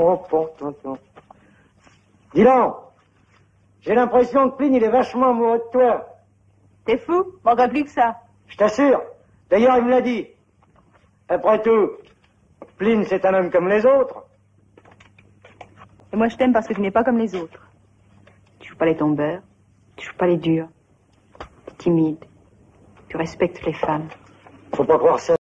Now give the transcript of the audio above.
Dis donc, j'ai l'impression que Pline, il est vachement amoureux de toi. T'es fou? Manquerait plus que ça. Je t'assure. D'ailleurs, il me l'a dit. Après tout, Pline, c'est un homme comme les autres. Et moi, je t'aime parce que tu n'es pas comme les autres. Tu joues pas les tombeurs, tu joues pas les durs. T'es timide, tu respectes les femmes. Faut pas croire ça.